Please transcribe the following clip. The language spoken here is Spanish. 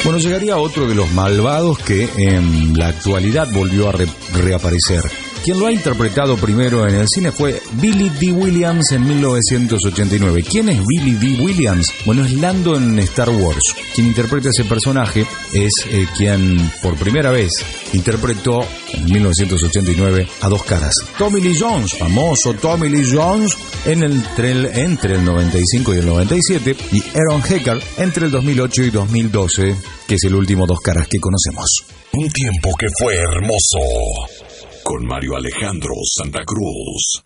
Bueno, llegaría otro de los malvados que en la actualidad volvió a reaparecer. Quien lo ha interpretado primero en el cine fue Billy Dee Williams en 1989. ¿Quién es Billy Dee Williams? Bueno, es Lando en Star Wars. Quien interpreta ese personaje es quien por primera vez interpretó en 1989 a Dos Caras. Tommy Lee Jones, famoso Tommy Lee Jones, entre el 95 y el 97, y Aaron Eckhart entre el 2008 y 2012, que es el último Dos Caras que conocemos. Un tiempo que fue hermoso. Con Mario Alejandro Santa Cruz.